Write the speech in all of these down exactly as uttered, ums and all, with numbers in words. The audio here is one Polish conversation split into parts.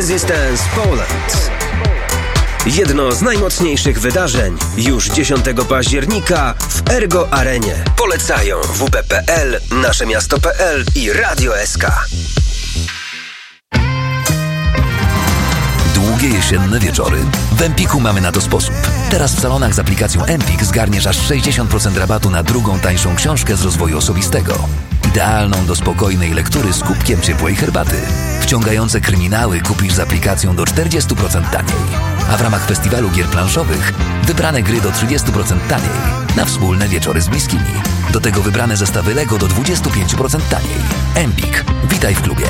Resistance Poland. Jedno z najmocniejszych wydarzeń już dziesiątego października w Ergo Arenie. Polecają W P P L, Nasze Miasto kropka P L i Radio S K. Długie jesienne wieczory. W Empiku mamy na to sposób. Teraz w salonach z aplikacją Empik zgarniesz aż sześćdziesiąt procent rabatu na drugą tańszą książkę z rozwoju osobistego. Idealną do spokojnej lektury z kubkiem ciepłej herbaty. Wciągające kryminały kupisz z aplikacją do czterdzieści procent taniej. A w ramach festiwalu gier planszowych wybrane gry do trzydzieści procent taniej. Na wspólne wieczory z bliskimi. Do tego wybrane zestawy Lego do dwadzieścia pięć procent taniej. Empik. Witaj w klubie.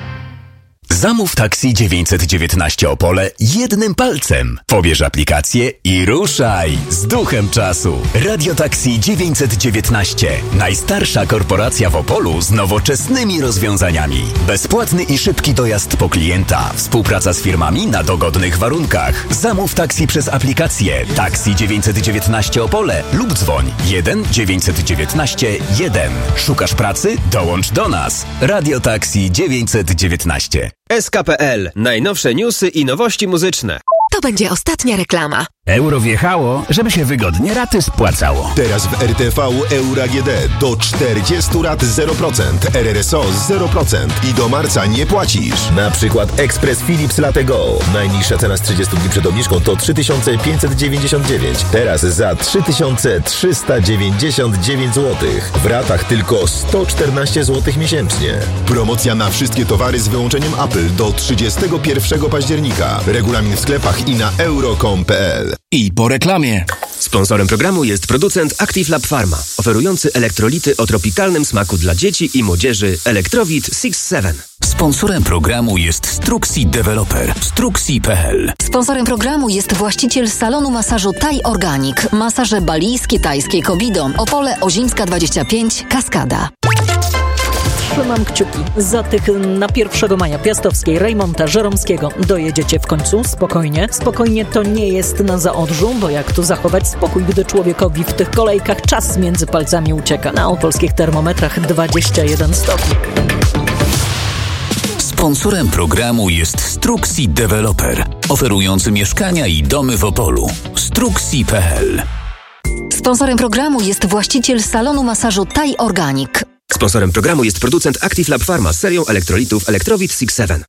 Zamów taksi dziewięćset dziewiętnaście Opole jednym palcem. Pobierz aplikację i ruszaj z duchem czasu. Radio Taksi dziewięćset dziewiętnaście. Najstarsza korporacja w Opolu z nowoczesnymi rozwiązaniami. Bezpłatny i szybki dojazd po klienta. Współpraca z firmami na dogodnych warunkach. Zamów taksi przez aplikację Taksi dziewięćset dziewiętnaście Opole lub dzwoń jeden dziewięćset dziewiętnaście jeden. Szukasz pracy? Dołącz do nas. Radio Taksi dziewięćset dziewiętnaście. S K kropka P L. Najnowsze newsy i nowości muzyczne. To będzie ostatnia reklama. Euro wjechało, żeby się wygodnie raty spłacało. Teraz w R T V Euro A G D do czterdziestu rat zero procent, R R S O zero procent i do marca nie płacisz. Na przykład Express Philips Latte Go. Najniższa cena z trzydziestu dni przed obniżką to trzy tysiące pięćset dziewięćdziesiąt dziewięć. Teraz za trzy tysiące trzysta dziewięćdziesiąt dziewięć złotych. W ratach tylko sto czternaście złotych miesięcznie. Promocja na wszystkie towary z wyłączeniem Apple do trzydziestego pierwszego października. Regulamin w sklepach i na euro kropka com kropka p l. I po reklamie. Sponsorem programu jest producent Active Lab Pharma, oferujący elektrolity o tropikalnym smaku dla dzieci i młodzieży Electrowit six seven. Sponsorem programu jest Struxi Developer. Struxi kropka p l. Sponsorem programu jest właściciel salonu masażu Thai Organic. Masaże balijskie, tajskie, Kobido. Opole, Ozimska dwadzieścia pięć, Kaskada. Trzymam kciuki za tych na pierwszego maja Piastowskiej, Rejmonta, Żeromskiego. Dojedziecie w końcu spokojnie. Spokojnie to nie jest na Zaodrzu, bo jak tu zachować spokój, gdy człowiekowi w tych kolejkach czas między palcami ucieka. Na opolskich termometrach dwadzieścia jeden stopni. Sponsorem programu jest Struxi Developer, oferujący mieszkania i domy w Opolu. Struxi kropka p l. Sponsorem programu jest właściciel salonu masażu Thai Organic. Sponsorem programu jest producent Active Lab Pharma z serią elektrolitów Electrowit six seven.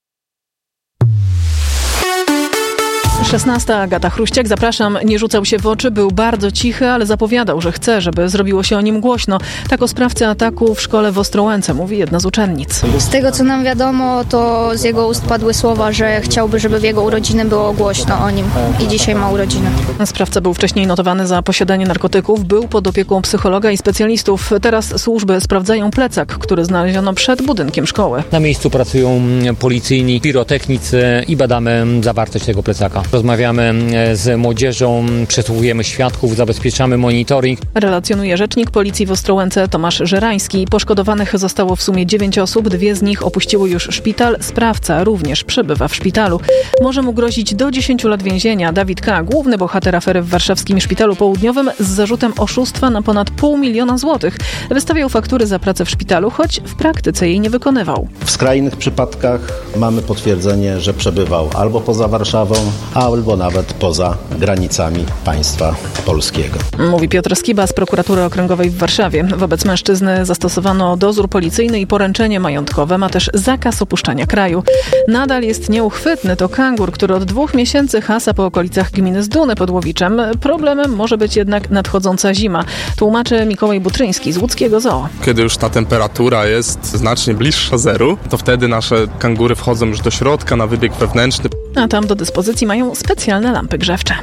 szesnasta. Agata Chruściak, zapraszam. Nie rzucał się w oczy, był bardzo cichy, ale zapowiadał, że chce, żeby zrobiło się o nim głośno. Tak o sprawcy ataku w szkole w Ostrołęce mówi jedna z uczennic. Z tego, co nam wiadomo, to z jego ust padły słowa, że chciałby, żeby w jego urodziny było głośno o nim. I dzisiaj ma urodziny. Sprawca był wcześniej notowany za posiadanie narkotyków, był pod opieką psychologa i specjalistów. Teraz służby sprawdzają plecak, który znaleziono przed budynkiem szkoły. Na miejscu pracują policyjni, pirotechnicy i badamy zawartość tego plecaka. Rozmawiamy z młodzieżą, przesłuchujemy świadków, zabezpieczamy monitoring. Relacjonuje rzecznik policji w Ostrołęce Tomasz Żerański. Poszkodowanych zostało w sumie dziewięć osób, dwie z nich opuściły już szpital. Sprawca również przebywa w szpitalu. Może mu grozić do dziesięciu lat więzienia. Dawid K., główny bohater afery w warszawskim Szpitalu Południowym z zarzutem oszustwa na ponad pół miliona złotych. Wystawiał faktury za pracę w szpitalu, choć w praktyce jej nie wykonywał. W skrajnych przypadkach mamy potwierdzenie, że przebywał albo poza Warszawą, albo nawet poza granicami państwa polskiego. Mówi Piotr Skiba z Prokuratury Okręgowej w Warszawie. Wobec mężczyzny zastosowano dozór policyjny i poręczenie majątkowe. Ma też zakaz opuszczania kraju. Nadal jest nieuchwytny. To kangur, który od dwóch miesięcy hasa po okolicach gminy Zduny pod Łowiczem. Problemem może być jednak nadchodząca zima. Tłumaczy Mikołaj Butryński z łódzkiego zoo. Kiedy już ta temperatura jest znacznie bliższa zeru, to wtedy nasze kangury wchodzą już do środka na wybieg wewnętrzny. A tam do dyspozycji mają specjalne lampy grzewcze.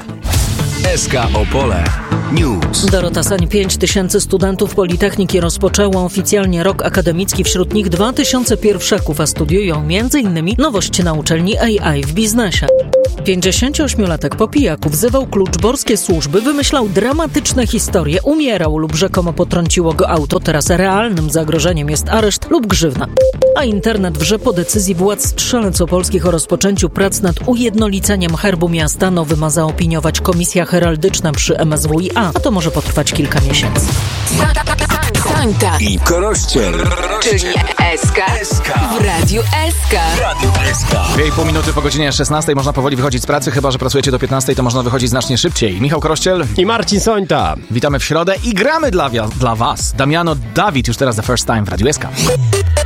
S K Opole News. Dorota Sań, pięć tysięcy studentów Politechniki rozpoczęło oficjalnie rok akademicki. Wśród nich dwa tysiące pierwszaków, a studiują między innymi nowości na uczelni A I w biznesie. pięćdziesięcioośmiolatek po pijaku wzywał kluczborskie służby, wymyślał dramatyczne historie, umierał lub rzekomo potrąciło go auto. Teraz realnym zagrożeniem jest areszt lub grzywna. A internet wrze po decyzji władz Strzelec Opolskich o rozpoczęciu prac nad ujednoliceniem herbu miasta. Nowy ma zaopiniować Komisja Heraldyczna przy M S W i A, a to może potrwać kilka miesięcy. Sońta i Korościel, czyli S K w Radiu S K. Radio S K. Dwie i pół minuty po godzinie szesnastej można powoli wychodzić z pracy, chyba że pracujecie do piętnastej, to można wychodzić znacznie szybciej. Michał Korościel i Marcin Sońta. Witamy w środę i gramy dla, dla was. Damiano David już teraz the first time w Radiu S K.